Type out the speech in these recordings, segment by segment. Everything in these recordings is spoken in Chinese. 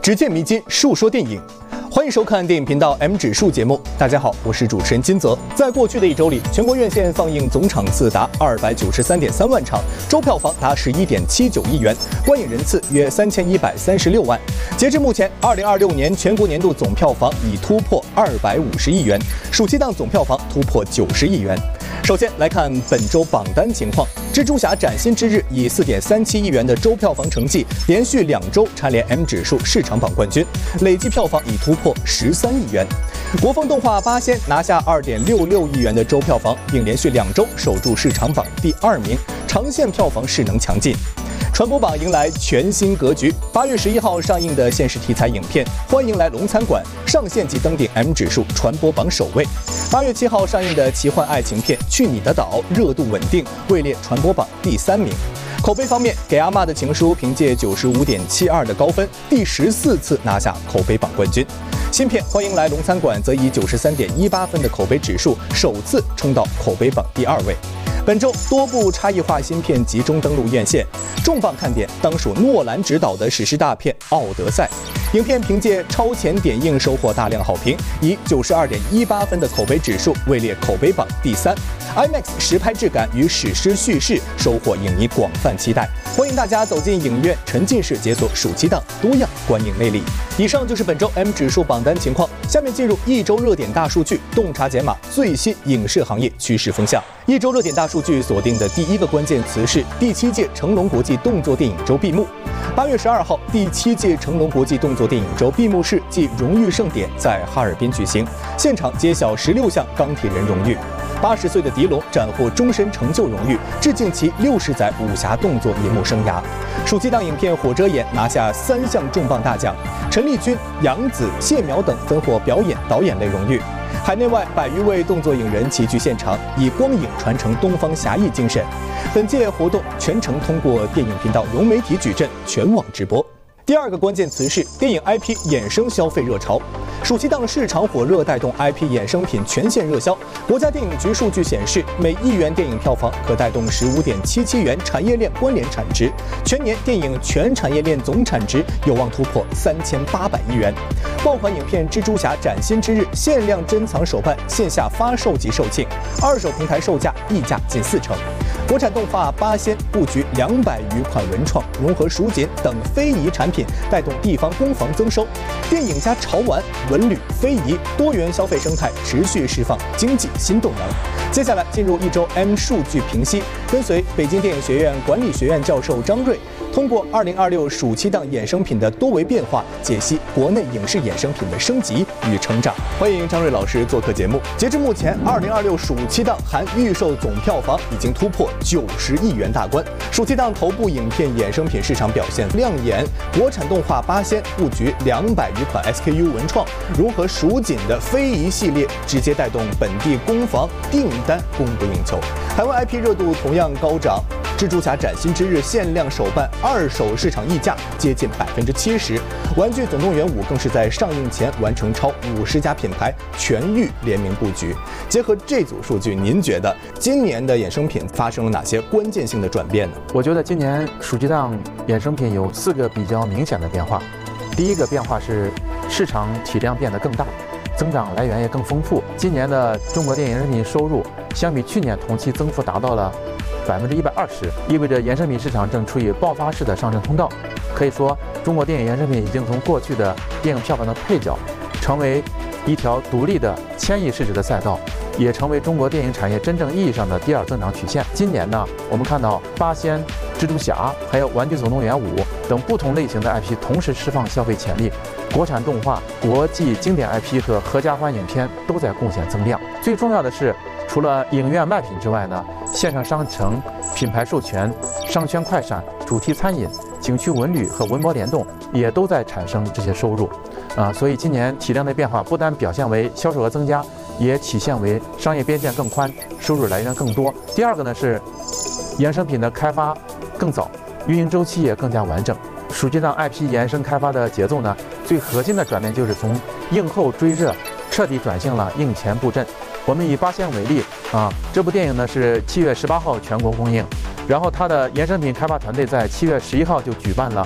只见迷津，述说电影。欢迎收看电影频道 M 指数节目。大家好，我是主持人金泽。在过去的一周里，全国院线放映总场次达293.3万场，周票房达11.79亿元，观影人次约3136万。截至目前，2026年全国年度总票房已突破250亿元，暑期档总票房突破90亿元。首先来看本周榜单情况，蜘蛛侠崭新之日以4.37亿元的周票房成绩，连续2周蝉联 M 指数市场榜冠军，累计票房已突破13亿元。国风动画《八仙》拿下2.66亿元的周票房，并连续2周守住市场榜第2名，长线票房势能强劲。传播榜迎来全新格局，8月11号上映的现实题材影片《欢迎来龙餐馆》上线即登顶 M 指数传播榜首位。8月7号上映的奇幻爱情片《去你的岛》热度稳定，位列传播榜第3名。口碑方面，《给阿嬷的情书》凭借95.72的高分，第14次拿下口碑榜冠军。新片《欢迎来龙餐馆》则以93.18分的口碑指数，首次冲到口碑榜第2位。本周多部差异化新片集中登陆院线，重磅看点当属诺兰执导的史诗大片《奥德赛》。影片凭借超前点映收获大量好评，以92.18分的口碑指数位列口碑榜第3。IMAX 实拍质感与史诗叙事收获影迷广泛期待，欢迎大家走进影院，沉浸式解锁暑期档多样观影魅力。以上就是本周 M 指数榜单情况，下面进入一周热点大数据，洞察解码最新影视行业趋势风向。一周热点大数据锁定的第一个关键词是第7届成龙国际动作电影周闭幕。8月12号，第7届成龙国际动作电影周闭幕式暨荣誉盛典在哈尔滨举行，现场揭晓16项钢铁人荣誉。80岁的狄龙斩获终身成就荣誉，致敬其60载武侠动作银幕生涯。暑期档影片《火遮眼》拿下3项重磅大奖，陈丽君、杨紫、谢苗等分获表演、导演类荣誉。海内外100余位动作影人齐聚现场，以光影传承东方侠义精神。本届活动全程通过电影频道融媒体矩阵全网直播。第二个关键词是电影 IP 衍生消费热潮。暑期档市场火热带动 IP 衍生品全线热销。国家电影局数据显示，每1亿元电影票房可带动15.77元产业链关联产值，全年电影全产业链总产值有望突破3800亿元。爆款影片《蜘蛛侠崭新之日》限量珍藏手办线下发售即售罄，二手平台售价溢价近40%。国产动画《八仙》布局200余款文创，融合蜀锦等非遗产品，带动地方工坊增收。电影加潮玩、文旅、非遗多元消费生态持续释放经济新动能。接下来进入一周 M 数据评析，跟随北京电影学院管理学院教授张瑞，通过2026暑期档衍生品的多维变化，解析国内影视衍生品的升级与成长。欢迎张瑞老师做客节目。截至目前，2026暑期档含预售总票房已经突破90亿元大关。暑期档头部影片衍生品市场表现亮眼，国产动画《八仙》布局200余款 SKU 文创，融合蜀锦的非遗系列，直接带动本地工坊订单供不应求。海外 IP 热度同样高涨。蜘蛛侠崭新之日限量手办二手市场溢价接近70%，玩具总动员5更是在上映前完成超50家品牌全域联名布局。结合这组数据，您觉得今年的衍生品发生了哪些关键性的转变呢？ 我觉得今年暑期档衍生品有4个比较明显的变化。第一个变化是市场体量变得更大，增长来源也更丰富。今年的中国电影衍生品收入相比去年同期增幅达到了120%，意味着衍生品市场正处于爆发式的上升通道。可以说，中国电影衍生品已经从过去的电影票房的配角，成为一条独立的1000亿市值的赛道，也成为中国电影产业真正意义上的第2增长曲线。今年呢，我们看到八仙、蜘蛛侠还有玩具总动员5等不同类型的 IP 同时释放消费潜力，国产动画、国际经典 IP 和合家欢影片都在贡献增量。最重要的是，除了影院卖品之外呢，线上商城、品牌授权、商圈快闪、主题餐饮、景区文旅和文博联动也都在产生这些收入。所以今年体量的变化不但表现为销售额增加，也体现为商业边线更宽，收入来源更多。第二个呢是衍生品的开发更早，运营周期也更加完整。暑期档 IP 延伸开发的节奏呢，最核心的转变就是从映后追热彻底转向了映前布阵。我们以八仙为例这部电影呢是7月18号全国公映，然后它的衍生品开发团队在7月11号就举办了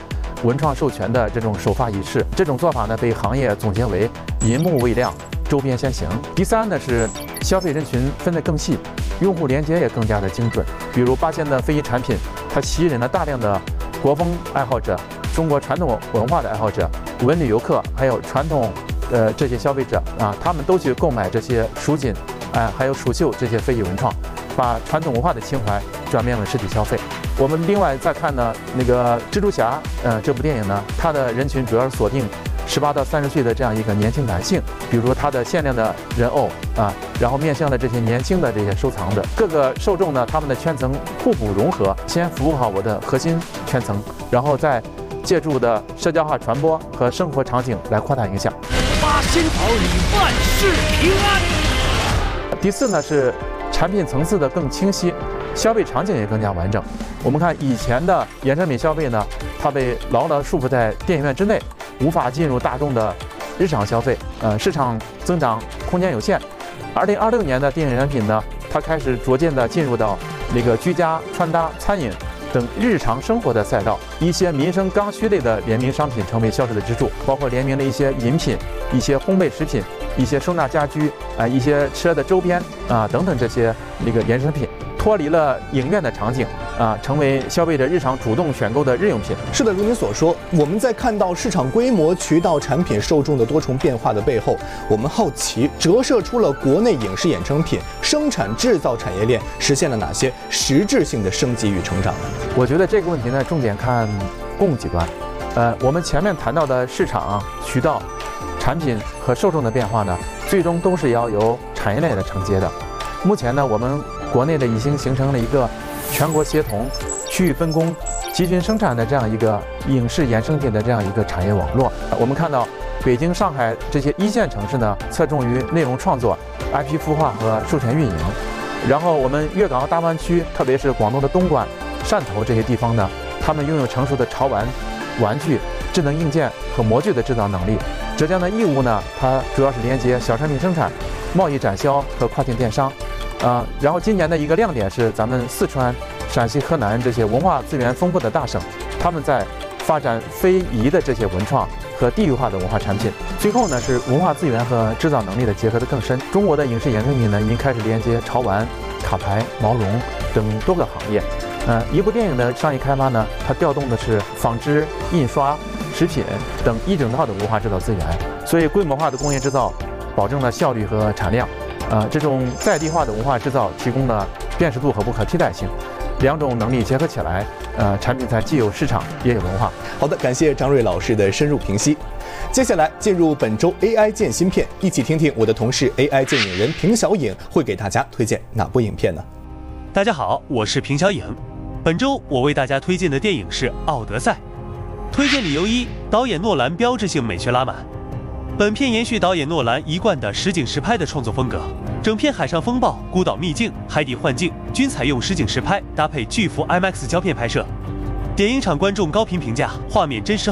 文创授权的这种首发仪式。这种做法呢，被行业总结为银幕微亮，周边先行。第三呢是消费人群分得更细，用户连接也更加的精准。比如八仙的非遗产品，它吸引了大量的国风爱好者、中国传统文化的爱好者、文旅游客，还有传统这些消费者啊，他们都去购买这些蜀锦，还有蜀绣这些非遗文创，把传统文化的情怀转变为实体消费。我们另外再看呢，那个蜘蛛侠，这部电影呢，它的人群主要是锁定18到30岁的这样一个年轻男性，比如说它的限量的人偶啊，然后面向的这些年轻的这些收藏者，各个受众呢，他们的圈层互补融合，先服务好我的核心圈层，然后再借助的社交化传播和生活场景来扩大影响。 八仙岛里万事平安。 第四呢是产品层次的更清晰，消费场景也更加完整。我们看以前的衍生品消费呢，它被牢牢束缚在电影院之内，无法进入大众的日常消费，市场增长空间有限。2026年的电影产品呢，它开始逐渐的进入到那个居家、穿搭、餐饮等日常生活的赛道，一些民生刚需类的联名商品成为销售的支柱，包括联名的一些饮品、一些烘焙食品、一些收纳家居一些车的周边等等这些那个衍生品，脱离了影院的场景成为消费者日常主动选购的日用品。 是的，如您所说，我们在看到市场规模、渠道、产品、受众的多重变化的背后，我们好奇折射出了国内影视衍生品生产制造产业链实现了哪些实质性的升级与成长呢？ 我觉得这个问题呢，重点看供给端。我们前面谈到的市场、渠道、产品和受众的变化呢，最终都是要由产业链来承接的。目前呢，我们国内的已经形成了一个全国协同、区域分工、集群生产的这样一个影视衍生品的这样一个产业网络。我们看到北京、上海这些一线城市呢，侧重于内容创作、IP 孵化和授权运营。然后我们粤港澳大湾区，特别是广东的东莞、汕头这些地方呢，他们拥有成熟的潮玩、玩具、智能硬件和模具的制造能力。浙江的义乌呢，它主要是连接小商品生产、贸易展销和跨境电商。然后今年的一个亮点是咱们四川、陕西、河南这些文化资源丰富的大省，他们在发展非遗的这些文创和地域化的文化产品。最后呢是文化资源和制造能力的结合得更深。中国的影视衍生品呢已经开始连接潮玩、卡牌、毛绒等多个行业。一部电影的商业开发呢，它调动的是纺织、印刷、食品等一整套的文化制造资源，所以规模化的工业制造保证了效率和产量。这种在地化的文化制造提供了辨识度和不可替代性，两种能力结合起来，产品才既有市场也有文化。 好的，感谢张瑞老师的深入评析。接下来进入本周 AI 鉴芯片，一起听听我的同事 AI 鉴影人平小影会给大家推荐哪部影片呢？ 大家好，我是平小影。本周我为大家推荐的电影是《奥德赛》。推荐理由一：导演诺兰标志性美学拉满。本片延续导演诺兰一贯的实景实拍的创作风格，整片海上风暴、孤岛秘境、海底幻境均采用实景实拍，搭配巨幅 IMAX 胶片拍摄。电影场观众高频评价，画面真实